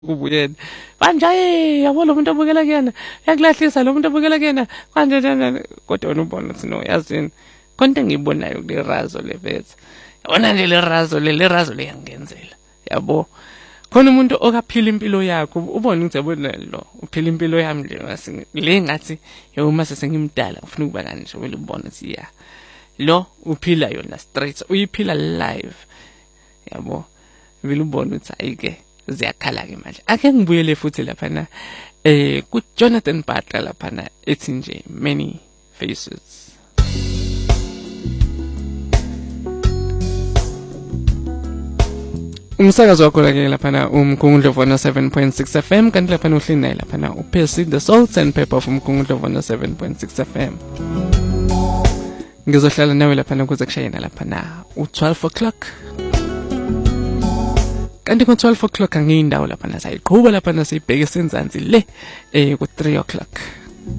kubuyena manje yabo lo muntu obukela kuyena yakulahlisa lo muntu obukela kuyena kanje kodwa wena ubona ukuthi no yazini konke engiyibonayo kule razo levethe yabona nje le razo leyangenzela yabo khona umuntu okaphila impilo yakho ubona ukuthi yabona lo uphila impilo yami le ngathi yoma sesengimdala ufuna ukuba kanje wena ubona ukuthi ya lo uphila yona straight uyiphila live yabo vele ubona ukuthi ayike ziyakhala ke manje ake ngibuyele futhi lapha na ku Jonathan Butler lapha na ethi nje many faces. Umsakazo wakho ke lapha na umkhungudlo vona 7.6 FM kanti lapha uhleli naye lapha na uPercy the Salt and Pepper of umkhungudlo vona 7.6 FM. Ngizohlala nawe lapha na kuze kushayena lapha na u12 o'clock. Kanti ku 12 o'clock angiyindawo lapha na sayiqhubeka lapha na sibheke senzansi le ku 3 o'clock.